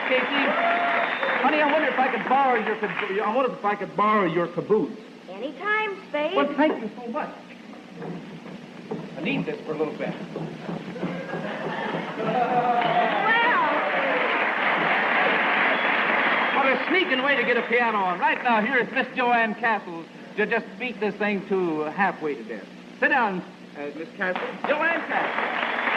Casey. Honey, I wonder if I could borrow your caboose. Anytime, Spade. Well, thank you so much. I need this for a little bit. What a sneaking way to get a piano on. Right now, here is Miss Joanne Castles to just beat this thing to halfway to death. Sit down, Miss Castles. Joanne Castles.